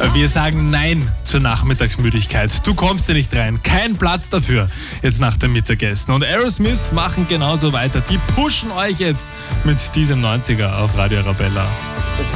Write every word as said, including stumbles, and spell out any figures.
Wir sagen Nein zur Nachmittagsmüdigkeit. Du kommst hier nicht rein. Kein Platz dafür jetzt nach dem Mittagessen. Und Aerosmith machen genauso weiter. Die pushen euch jetzt mit diesem neunziger auf Radio Arabella.